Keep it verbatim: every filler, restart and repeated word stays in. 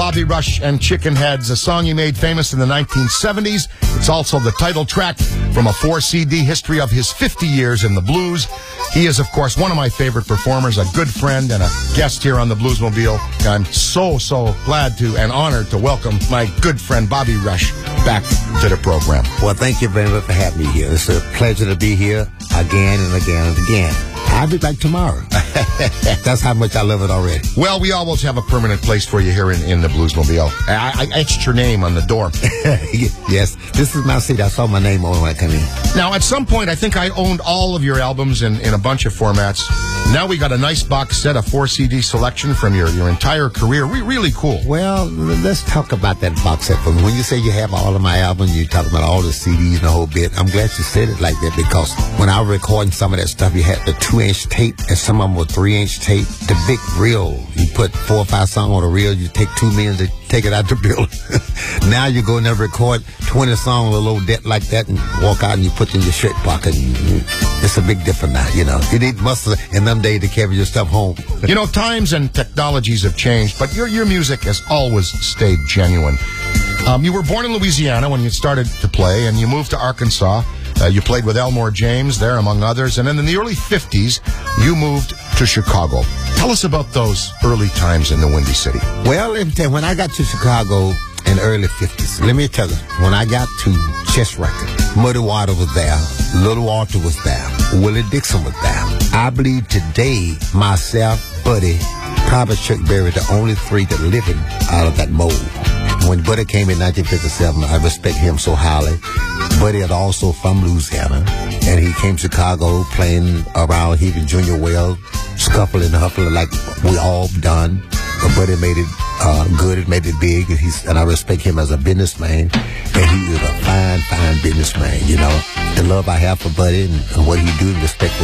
Bobby Rush and Chicken Heads, a song he made famous in the nineteen seventies. It's also the title track from a four C D history of his fifty years in the blues. He is, of course, one of my favorite performers, a good friend and a guest here on the Bluesmobile. I'm so, so glad to and honored to welcome my good friend Bobby Rush back to the program. Well, thank you very much for having me here. It's a pleasure to be here again and again and again. I'll be back tomorrow. That's how much I love it already. Well, we always have a permanent place for you here in, in the Bluesmobile. I, I etched your name on the door. Yes, this is my seat. I saw my name on when I come in. Now, at some point, I think I owned all of your albums in, in a bunch of formats. Now we got a nice box set, a four C D selection from your, your entire career. Re- really cool. Well, let's talk about that box set for me. When you say you have all of my albums, you talk about all the C Ds and the whole bit. I'm glad you said it like that, because when I was recording some of that stuff, you had the two-inch tape, and some of them were three-inch tape. The big reel, you put four or five songs on a reel, you take two minutes to take it out the building. Now you go and record twenty songs with a little debt like that and walk out and you put it in your shirt pocket. And it's a big difference now, you know. You need muscle in them days to carry your stuff home. You know, times and technologies have changed, but your your music has always stayed genuine. Um, you were born in Louisiana when you started to play, and you moved to Arkansas. Uh, you played with Elmore James there, among others. And then in the early fifties, you moved to Chicago. Tell us about those early times in the Windy City. Well, let me tell you, when I got to Chicago in the early fifties, let me tell you, when I got to Chess Records, Muddy Water was there, Little Walter was there, Willie Dixon was there. I believe today, myself, Buddy, probably Chuck Berry, the only three that living out of that mold. When Buddy came in nineteen fifty-seven, I respect him so highly. Buddy is also from Louisiana, and he came to Chicago playing around Heavy Junior Wells, scuffling and huffling like we all done. But Buddy made it uh, good, it made it big, and, he's, and I respect him as a businessman, and he is a fine, fine businessman, you know. The love I have for Buddy and, and what he do, respect for